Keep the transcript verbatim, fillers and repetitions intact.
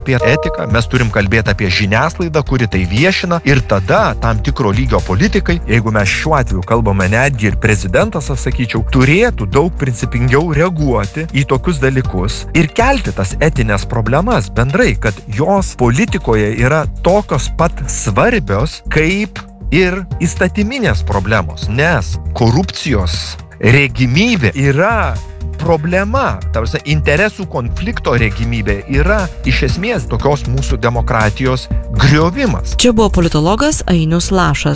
apie etiką, mes turim kalbėti apie žiniasklaidą, kuri tai viešina ir tada tam tikro lygio politikai, jeigu mes šiuo atveju kalbame netgi ir prezidentas, aš sakyčiau, turėtų daug principingiau reaguoti į tokius dalykus ir kelti tas etinės problemas bendrai, kad jos politikoje yra tokios pat svarbios kaip ir įstatyminės problemos, nes korupcijos regimybė yra problema, tarsi interesų konflikto regimybė yra iš esmės tokios mūsų demokratijos griovimas. Čia buvo politologas Ainius Lašas.